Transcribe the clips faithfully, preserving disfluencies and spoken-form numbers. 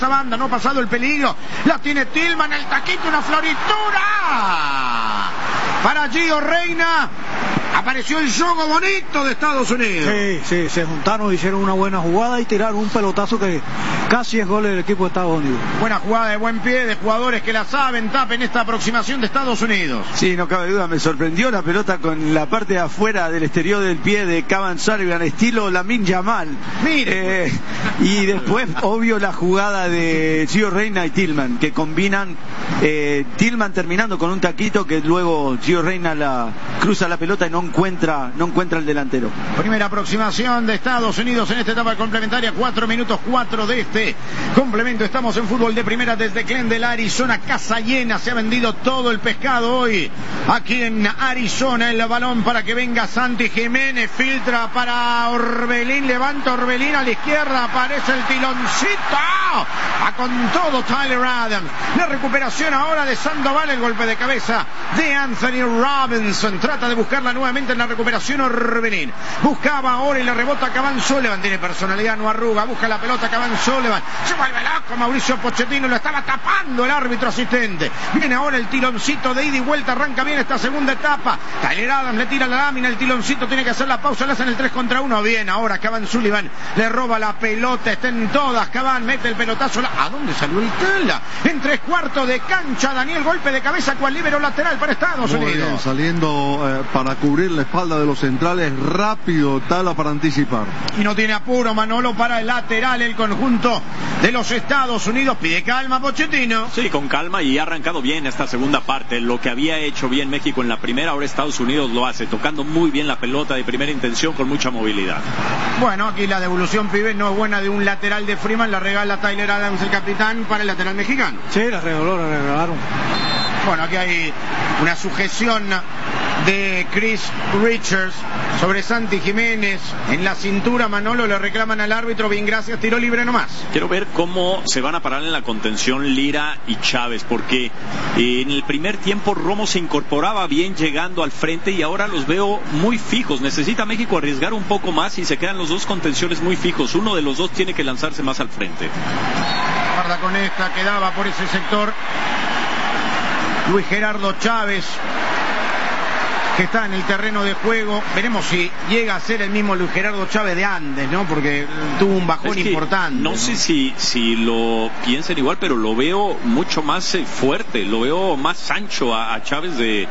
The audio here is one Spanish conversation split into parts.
esa banda, no ha pasado el peligro. La tiene Tillman, el taquito, una floritura para Gio Reyna. Apareció el juego bonito de Estados Unidos. Sí, sí, se juntaron, hicieron una buena jugada y tiraron un pelotazo que casi es gol del equipo de Estados Unidos. Buena jugada de buen pie de jugadores que la saben, tapen esta aproximación de Estados Unidos. Sí, no cabe duda, me sorprendió la pelota con la parte de afuera del exterior del pie de Cavan Sullivan, estilo Lamine Yamal. Mire. Eh, y después, obvio, la jugada de Gio Reyna y Tillman, que combinan, eh, Tillman terminando con un taquito que luego Gio Reyna la cruza la pelota y no encuentra, no encuentra el delantero. Primera aproximación de Estados Unidos en esta etapa complementaria, cuatro minutos cuatro de este complemento. Estamos en fútbol de primera desde Glendale, Arizona, casa llena, se ha vendido todo el pescado hoy aquí en Arizona. El balón para que venga Santi Jiménez, filtra para Orbelín, levanta Orbelín a la izquierda, aparece el tiloncito, va con todo Tyler Adams. La recuperación ahora de Sandoval, el golpe de cabeza de Anthony Robinson, trata de buscarla nuevamente en la recuperación Orbelín, buscaba ahora y le rebota Cavan Sullivan, tiene personalidad, no arruga, busca la pelota Cavan Sullivan, se vuelve loco Mauricio Pochettino, lo estaba tapando el árbitro asistente. Viene ahora el tiloncito de ida y vuelta, arranca bien esta segunda etapa. Tyler Adams le tira la lámina, el tiloncito tiene que hacer la pausa, le hacen el tres contra uno. Bien, ahora Cavan Sullivan le roba la pelota, está en todas, Cavan mete el pelotazo. ¿A dónde salió el tela? En tres cuartos de cancha, Daniel, golpe de cabeza cual líbero lateral para Estados Muy Unidos. Bien, saliendo eh, para cubrir la espalda de los centrales, rápido Tala para anticipar. Y no tiene apuro Manolo para el lateral, el conjunto de los Estados Unidos. Pide calma Pochettino. Sí, con calma, y ha arrancado bien esta segunda parte. Lo que había hecho bien México en la primera, ahora Estados Unidos lo hace, tocando muy bien la pelota de primera intención con mucha movilidad. Bueno, aquí la devolución, pibe, no es buena de un lateral de Freeman, la regala Tyler Adams, el capitán, para el lateral mexicano. Sí, la regaló, la regalaron. Bueno, aquí hay una sujeción de Chris Richards sobre Santi Jiménez en la cintura. Manolo, le reclaman al árbitro, bien, gracias, tiro libre nomás. Quiero ver cómo se van a parar en la contención Lira y Chávez, porque en el primer tiempo Romo se incorporaba bien llegando al frente y ahora los veo muy fijos. Necesita México arriesgar un poco más y se quedan los dos contenciones muy fijos. Uno de los dos tiene que lanzarse más al frente. Guarda con esta, quedaba por ese sector Luis Gerardo Chávez, que está en el terreno de juego. Veremos si llega a ser el mismo Luis Gerardo Chávez de antes, ¿no? Porque tuvo un bajón es que importante. No, ¿no? sé si, si lo piensan igual, pero lo veo mucho más eh, fuerte, lo veo más ancho a, a Chávez de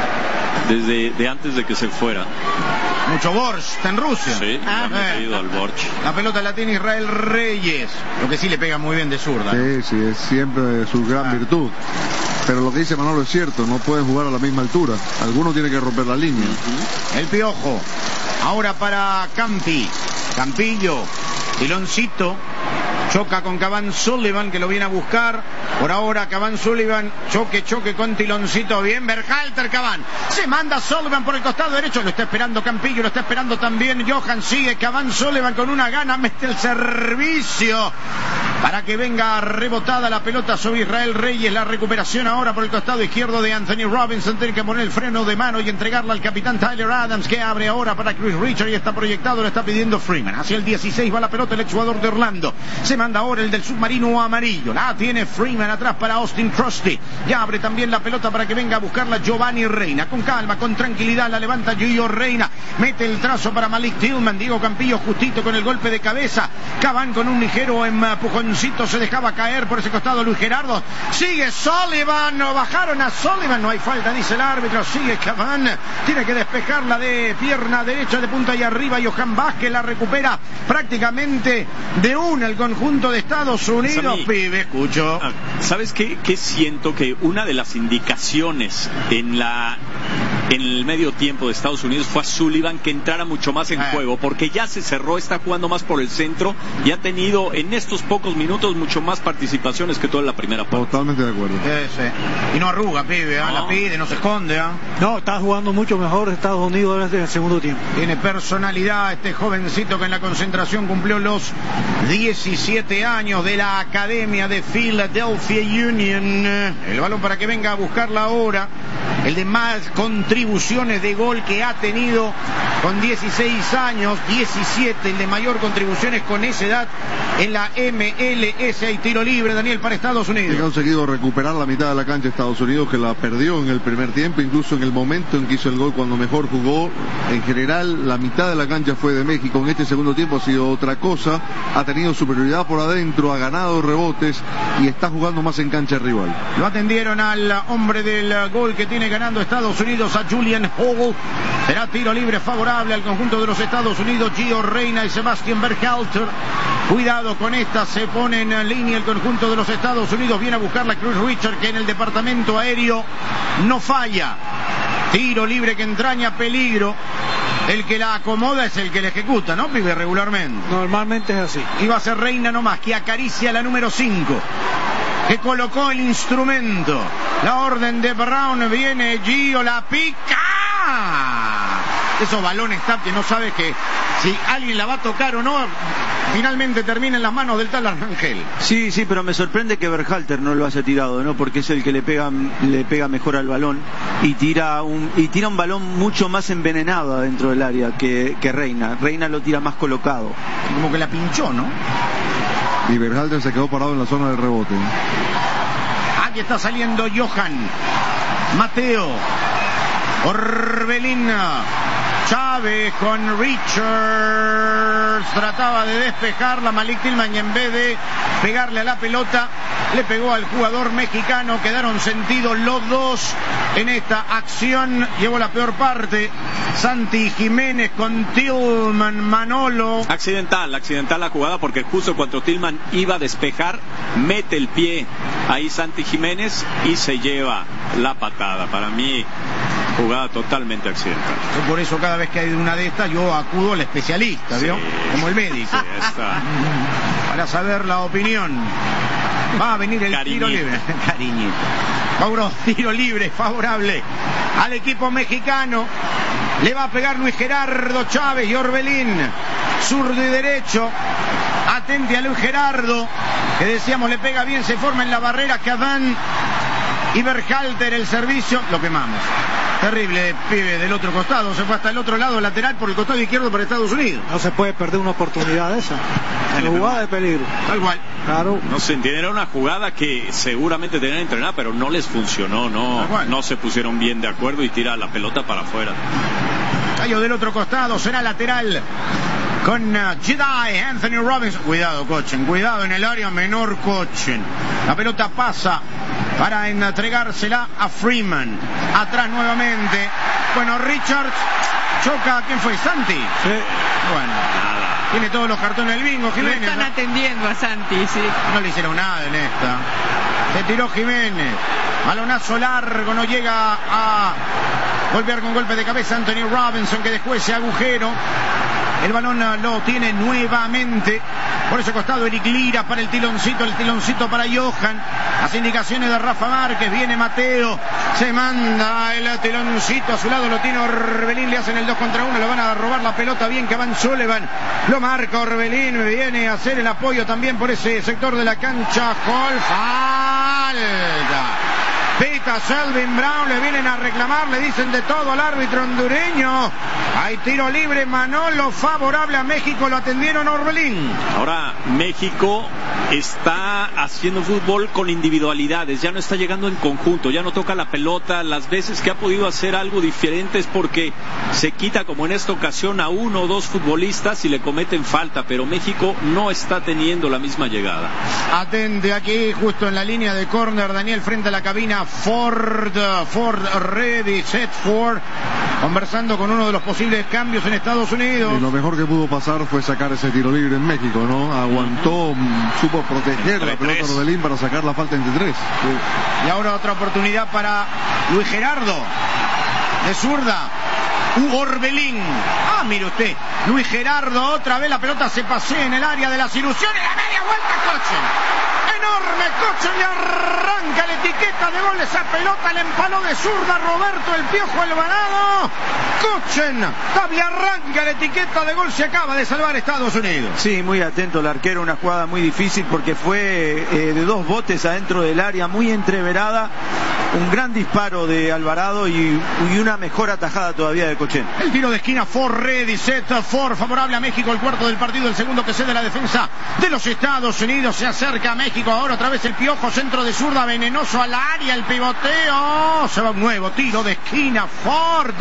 desde de antes de que se fuera. Mucho Borsch, está en Rusia. Sí, ah, me ha metido al Borsch. La pelota la tiene Israel Reyes, lo que sí le pega muy bien de zurda. Sí, sí, es siempre su gran ah. virtud. Pero lo que dice Manolo es cierto, no pueden jugar a la misma altura. Alguno tiene que romper la línea. Uh-huh. El Piojo. Ahora para Campi. Campillo. Tiloncito. Choca con Cavan Sullivan, que lo viene a buscar. Por ahora Cavan Sullivan, choque, choque con Tiloncito. Bien, Berhalter, Cavan. Se manda Sullivan por el costado derecho. Lo está esperando Campillo, lo está esperando también Johan. Sigue Cavan Sullivan con una gana. Mete el servicio para que venga rebotada la pelota sobre Israel Reyes. La recuperación ahora por el costado izquierdo de Anthony Robinson. Tiene que poner el freno de mano y entregarla al capitán Tyler Adams, que abre ahora para Chris Richards y está proyectado. Lo está pidiendo Freeman. Hacia el dieciséis va la pelota el exjugador de Orlando. Se manda ahora el del submarino amarillo. La tiene Freeman atrás para Austin Crosby. Ya abre también la pelota para que venga a buscarla Giovanni Reina. Con calma, con tranquilidad la levanta Gio Reyna. Mete el trazo para Malik Tillman. Diego Campillo justito con el golpe de cabeza. Cavan con un ligero empujoncito. Se dejaba caer por ese costado Luis Gerardo. Sigue Sullivan. No bajaron a Sullivan. No hay falta, dice el árbitro. Sigue Cavan. Tiene que despejarla de pierna derecha de punta y arriba. Johan Vázquez la recupera prácticamente de una el conjunto de Estados Unidos. Mí, pibe, escucho. ¿Sabes qué? Que siento que una de las indicaciones en la en el medio tiempo de Estados Unidos fue a Sullivan que entrara mucho más en eh. juego, porque ya se cerró, está jugando más por el centro y ha tenido en estos pocos minutos mucho más participaciones que toda la primera parte. Totalmente de acuerdo. Sí, sí. Y no arruga, pibe, ¿eh? no. la pide, no se esconde. ¿eh? No, está jugando mucho mejor Estados Unidos desde el segundo tiempo. Tiene personalidad este jovencito que en la concentración cumplió los diecisiete años, de la Academia de Philadelphia Union. El balón para que venga a buscarla ahora el de más contribuciones de gol que ha tenido con dieciséis años, diecisiete, el de mayor contribuciones con esa edad en la M L S y tiro libre, Daniel, para Estados Unidos. Ha conseguido recuperar la mitad de la cancha Estados Unidos, que la perdió en el primer tiempo, incluso en el momento en que hizo el gol cuando mejor jugó. En general, la mitad de la cancha fue de México. En este segundo tiempo ha sido otra cosa, ha tenido superioridad por adentro, ha ganado rebotes y está jugando más en cancha rival. Lo atendieron al hombre del gol que tiene ganando Estados Unidos, a Julian Hall. Será tiro libre favorable al conjunto de los Estados Unidos. Gio Reyna y Sebastian Berhalter. Cuidado con esta, se pone en línea el conjunto de los Estados Unidos. Viene a buscar la Cruz Richard, que en el departamento aéreo no falla. Tiro libre que entraña peligro. El que la acomoda es el que la ejecuta, ¿no, pibe? Regularmente. Normalmente es así. Y va a ser Reyna nomás, que acaricia la número cinco. Que colocó el instrumento. La orden de Brown, viene Gio, la pica. Esos balones tap que no sabes que si alguien la va a tocar o no, finalmente termina en las manos del tal Arrangel. Sí, sí, pero me sorprende que Berhalter no lo haya tirado, ¿no? Porque es el que le pega, le pega mejor al balón y tira un, y tira un balón mucho más envenenado adentro del área que, que Reyna. Reyna lo tira más colocado. Como que la pinchó, ¿no? Y Berhalter se quedó parado en la zona del rebote. Aquí está saliendo Johan, Mateo, Orbelín, Chávez con Richards, trataba de despejarla Malik Tillman y en vez de pegarle a la pelota le pegó al jugador mexicano. Quedaron sentidos los dos en esta acción. Llevó la peor parte Santi Jiménez con Tillman. Manolo, accidental, accidental la jugada, porque justo cuando Tillman iba a despejar, mete el pie ahí Santi Jiménez y se lleva la patada. Para mí, jugada totalmente accidental. Por eso cada vez que hay una de estas yo acudo al especialista, ¿vio? Sí, como el médico, sí, está. Para saber la opinión. Va a venir el Cariñito. tiro libre. Cariñito. Mauro, tiro libre favorable al equipo mexicano. Le va a pegar Luis Gerardo Chávez y Orbelín, zurdo y derecho. Atente a Luis Gerardo, que decíamos le pega bien, se forma en la barrera Caván y Berhalter, el servicio, lo quemamos. Terrible, pibe, del otro costado, se fue hasta el otro lado lateral por el costado izquierdo para Estados Unidos. No se puede perder una oportunidad de esa. Una jugada de peligro. Tal cual. Claro. No se entiende, era una jugada que seguramente tenían entrenada, pero no les funcionó, no, no se pusieron bien de acuerdo y tira la pelota para afuera. Cayó del otro costado, será lateral con uh, Jedi Anthony Robinson. Cuidado, Cochen, cuidado en el área menor, Cochen. La pelota pasa para entregársela a Freeman. Atrás nuevamente. Bueno, Richards choca. ¿Quién fue? ¿Santi? Sí. Bueno, nada. Tiene todos los cartones del bingo, Jiménez. Lo están ¿no? atendiendo a Santi, sí. No le hicieron nada en esta. Se tiró Jiménez. Balonazo largo, no llega a golpear con golpe de cabeza Anthony Robinson, que dejó ese agujero. El balón lo tiene nuevamente por ese costado Eric Lira para el tiloncito, el tiloncito para Johan. Las indicaciones de Rafa Márquez, viene Mateo, se manda el tiloncito, a su lado lo tiene Orbelín, le hacen el dos contra uno, le van a robar la pelota bien que Van Sullivan, lo marca Orbelín, viene a hacer el apoyo también por ese sector de la cancha. Hall, falta. Pita Selvin Brown, le vienen a reclamar, le dicen de todo al árbitro hondureño. Hay tiro libre, Manolo, favorable a México, lo atendieron Orbelín. Ahora México está haciendo fútbol con individualidades, ya no está llegando en conjunto, ya no toca la pelota. Las veces que ha podido hacer algo diferente es porque se quita, como en esta ocasión, a uno o dos futbolistas y le cometen falta, pero México no está teniendo la misma llegada. Atente aquí, justo en la línea de córner, Daniel, frente a la cabina. Ford, Ford ready, set Ford, conversando con uno de los posibles cambios en Estados Unidos. Y lo mejor que pudo pasar fue sacar ese tiro libre en México, ¿no? Aguantó, supo proteger la pelota de Orbelín para sacar la falta entre tres. Sí. Y ahora otra oportunidad para Luis Gerardo, de zurda. Hugo Orbelín. Ah, mire usted, Luis Gerardo, otra vez la pelota se pasea en el área de las ilusiones. La media vuelta, Cochen. Enorme Cochen, le arranca la etiqueta de gol. Esa pelota le empaló de zurda Roberto el Piojo Alvarado. Cochen, le arranca la etiqueta de gol. Se acaba de salvar Estados Unidos. Sí, muy atento el arquero, una jugada muy difícil porque fue eh, de dos botes adentro del área, muy entreverada. un gran disparo de Alvarado y, y una mejor atajada todavía de Cochen. El tiro de esquina, for ready, set, for, favorable a México, el cuarto del partido, el segundo que cede la defensa de los Estados Unidos. Se acerca a México, ahora otra vez el Piojo, centro de zurda, venenoso al área, el pivoteo. Se va un nuevo tiro de esquina, Ford.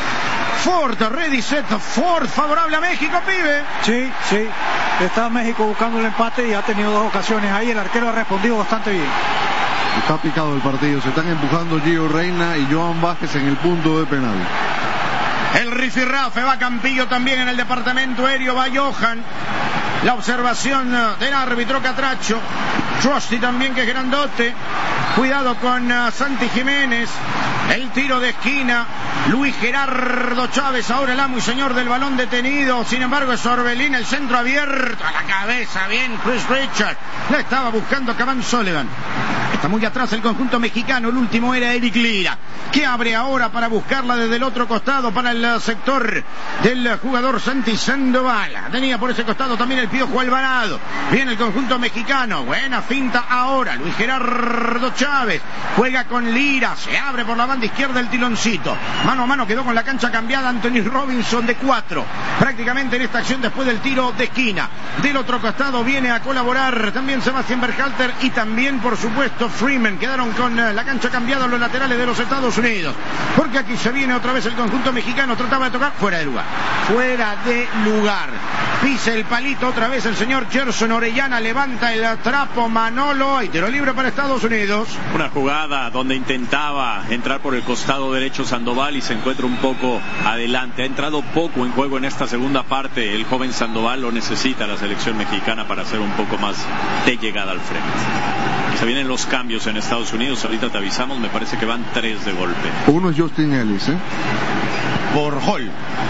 Ford, ready, set, Ford, favorable a México, pibe. Sí, sí. Está México buscando el empate y ha tenido dos ocasiones ahí. El arquero ha respondido bastante bien. Está picado el partido. Se están empujando Gio Reyna y Joan Vázquez en el punto de penal. El rifirrafe, va Campillo también en el departamento aéreo, va Johan. La observación del árbitro Catracho. Trusty también, que es grandote. Cuidado con uh, Santi Jiménez. El tiro de esquina. Luis Gerardo Chávez, ahora el amo y señor del balón detenido. Sin embargo, es Orbelín, el centro abierto a la cabeza. Bien, Chris Richard. La estaba buscando Cavan Sullivan. Está muy atrás el conjunto mexicano. El último era Eric Lira, que abre ahora para buscarla desde el otro costado para el sector del jugador Santi Sandoval. Tenía por ese costado también el Piojo Alvarado. Viene el conjunto mexicano. Buena finta ahora. Luis Gerardo Chávez juega con Lira. Se abre por la banda izquierda el tiloncito. Mano a mano quedó con la cancha cambiada Anthony Robinson de cuatro. Prácticamente en esta acción después del tiro de esquina. Del otro costado viene a colaborar también Sebastián Berhalter y también, por supuesto, Freeman. Quedaron con la cancha cambiada los laterales de los Estados Unidos. Porque aquí se viene otra vez el conjunto mexicano. Trataba de tocar fuera de lugar. Fuera de lugar. Pisa el palito otra vez el señor Gerson Orellana. Levanta el trapo Manolo y tiro libre para Estados Unidos. Una jugada donde intentaba entrar por el costado derecho Sandoval y se encuentra un poco adelante. Ha entrado poco en juego en esta segunda parte. El joven Sandoval lo necesita la selección mexicana para hacer un poco más de llegada al frente. Se vienen los cambios en Estados Unidos. Ahorita te avisamos, me parece que van tres de golpe. Uno es Justin Ellis, ¿eh? Por Hall.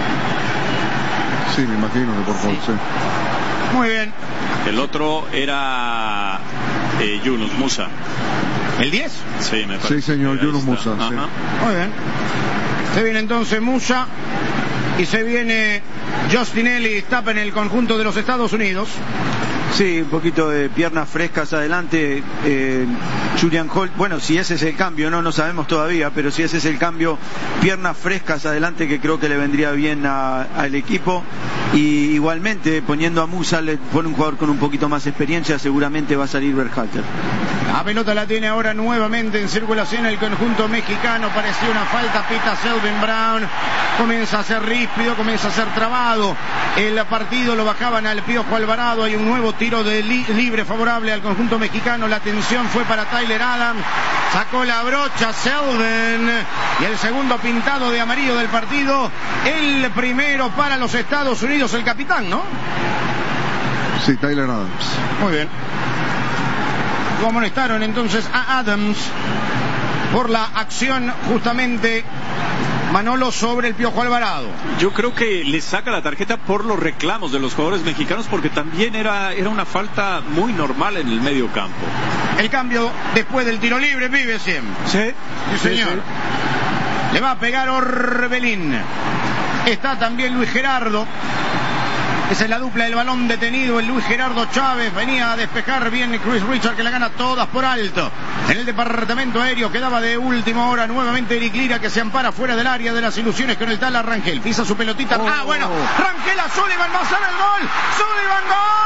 Sí, me imagino que por Hall, sí. Muy bien. El otro era eh, Yunus Musa. ¿El diez? Sí, me parece. Sí, señor, Yunus Musa. Sí. Muy bien. Se viene entonces Musa y se viene Justin Ellis, tapa en el conjunto de los Estados Unidos. Sí, un poquito de piernas frescas adelante. eh, Julian Holt, bueno, si ese es el cambio, no, no sabemos todavía, pero si ese es el cambio, piernas frescas adelante, que creo que le vendría bien al equipo. Y igualmente, poniendo a Musa, le pone un jugador con un poquito más de experiencia, seguramente va a salir Berhalter. La pelota la tiene ahora nuevamente en circulación el conjunto mexicano. Parecía una falta, pita Selvin Brown. Comienza a ser ríspido, comienza a ser trabado. El partido lo bajaban al Piojo Alvarado. Hay un nuevo tiro de li libre favorable al conjunto mexicano. La atención fue para Tyler Adams. Sacó la brocha Selvin. Y el segundo pintado de amarillo del partido. El primero para los Estados Unidos, el capitán, ¿no? Sí, Tyler Adams. Muy bien. Lo amonestaron entonces a Adams por la acción justamente Manolo sobre el Piojo Alvarado. Yo creo que le saca la tarjeta por los reclamos de los jugadores mexicanos, porque también era, era una falta muy normal en el medio campo. El cambio después del tiro libre, vive siempre. Sí, sí señor. Sí, sí. Le va a pegar Orbelín. Está también Luis Gerardo. Esa es la dupla del balón detenido. El Luis Gerardo Chávez venía a despejar bien Chris Richard, que la gana todas por alto. En el departamento aéreo quedaba de última hora nuevamente Eric Lira, que se ampara fuera del área de las ilusiones con el tal Rangel. Pisa su pelotita. Oh. Ah, bueno. Rangel a Sullivan. Va a ser el gol. Sullivan, gol.